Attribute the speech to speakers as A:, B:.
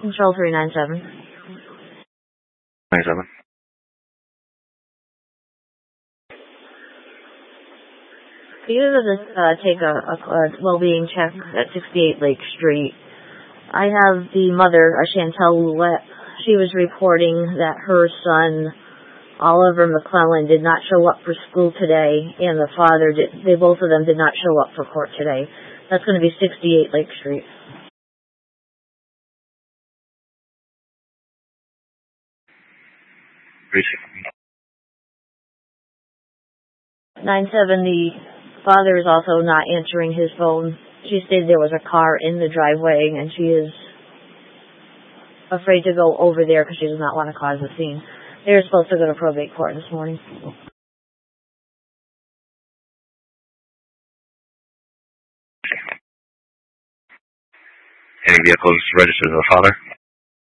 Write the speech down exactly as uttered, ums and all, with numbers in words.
A: Control three nine seven.
B: nine seven.
A: Could you just uh, take a, a, a well-being check at sixty-eight Lake Street? I have the mother, uh, Chantel Roulette. She was reporting that her son, Oliver McClellan, did not show up for school today, and the father did. They both of them did not show up for court today. That's going to be sixty-eight Lake Street. nine seven, the father is also not answering his phone. She stated there was a car in the driveway, and she is afraid to go over there because she does not want to cause a scene. They were supposed to go to probate court this morning.
B: Any vehicles registered to the father?